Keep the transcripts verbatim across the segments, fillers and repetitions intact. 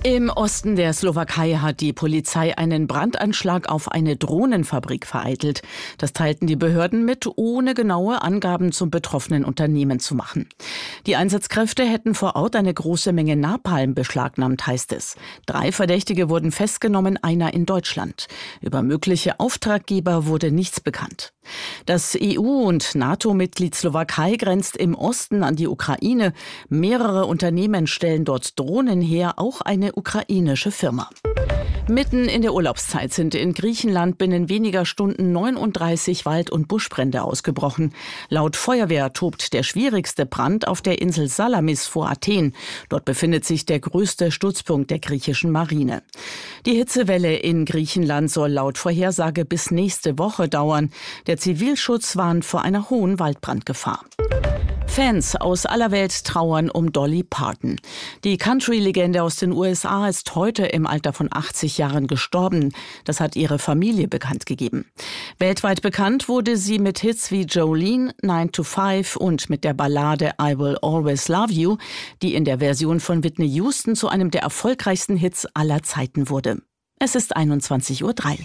Im Osten der Slowakei hat die Polizei einen Brandanschlag auf eine Drohnenfabrik vereitelt. Das teilten die Behörden mit, ohne genaue Angaben zum betroffenen Unternehmen zu machen. Die Einsatzkräfte hätten vor Ort eine große Menge Napalm beschlagnahmt, heißt es. Drei Verdächtige wurden festgenommen, einer in Deutschland. Über mögliche Auftraggeber wurde nichts bekannt. Das E U- und NATO-Mitglied Slowakei grenzt im Osten an die Ukraine. Mehrere Unternehmen stellen dort Drohnen her, auch eine ukrainische Firma. Mitten in der Urlaubszeit sind in Griechenland binnen weniger Stunden neununddreißig Wald- und Buschbrände ausgebrochen. Laut Feuerwehr tobt der schwierigste Brand auf der Insel Salamis vor Athen. Dort befindet sich der größte Stützpunkt der griechischen Marine. Die Hitzewelle in Griechenland soll laut Vorhersage bis nächste Woche dauern. Der Zivilschutz warnt vor einer hohen Waldbrandgefahr. Fans aus aller Welt trauern um Dolly Parton. Die Country-Legende aus den U S A ist heute im Alter von achtzig Jahren gestorben. Das hat ihre Familie bekannt gegeben. Weltweit bekannt wurde sie mit Hits wie Jolene, nine to five und mit der Ballade I Will Always Love You, die in der Version von Whitney Houston zu einem der erfolgreichsten Hits aller Zeiten wurde. Es ist einundzwanzig Uhr drei.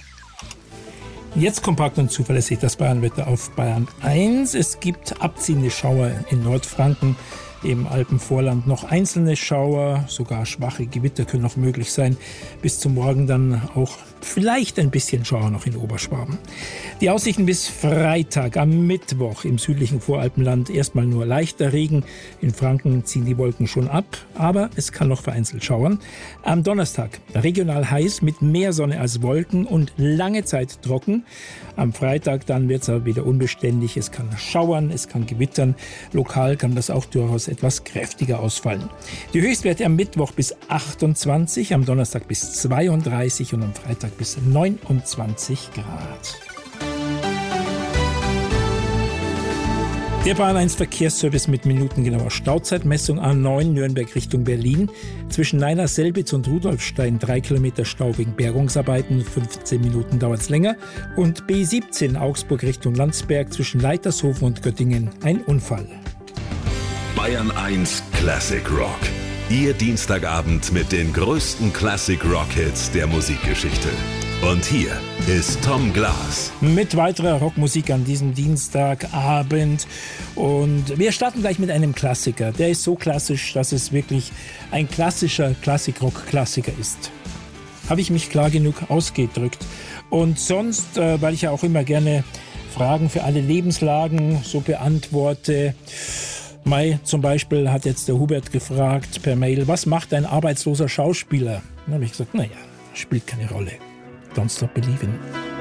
Jetzt kompakt und zuverlässig das Bayernwetter auf Bayern eins. Es gibt abziehende Schauer in Nordfranken, im Alpenvorland noch einzelne Schauer, sogar schwache Gewitter können noch möglich sein. Bis zum Morgen dann auch vielleicht ein bisschen Schauer noch in Oberschwaben. Die Aussichten bis Freitag am Mittwoch im südlichen Voralpenland erstmal nur leichter Regen. In Franken ziehen die Wolken schon ab, aber es kann noch vereinzelt schauern. Am Donnerstag regional heiß mit mehr Sonne als Wolken und lange Zeit trocken. Am Freitag dann wird es aber wieder unbeständig. Es kann schauern, es kann gewittern. Lokal kann das auch durchaus etwas kräftiger ausfallen. Die Höchstwerte am Mittwoch bis achtundzwanzig, am Donnerstag bis zweiunddreißig und am Freitag bis neunundzwanzig Grad. Der Bayern eins Verkehrsservice mit minutengenauer Stauzeitmessung A neun Nürnberg Richtung Berlin. Zwischen Neiner-Selbitz und Rudolfstein drei Kilometer Stau wegen Bergungsarbeiten, fünfzehn Minuten dauert es länger. Und B siebzehn Augsburg Richtung Landsberg zwischen Leitershofen und Göttingen ein Unfall. Bayern eins Classic Rock. Ihr Dienstagabend mit den größten Classic Rock-Hits der Musikgeschichte. Und hier ist Tom Glas. Mit weiterer Rockmusik an diesem Dienstagabend. Und wir starten gleich mit einem Klassiker. Der ist so klassisch, dass es wirklich ein klassischer Classic-Rock-Klassiker ist. Habe ich mich klar genug ausgedrückt. Und sonst, äh, weil ich ja auch immer gerne Fragen für alle Lebenslagen so beantworte. Mai zum Beispiel hat jetzt der Hubert gefragt per Mail, was macht ein arbeitsloser Schauspieler? Dann habe ich gesagt, naja, spielt keine Rolle. Don't stop believing.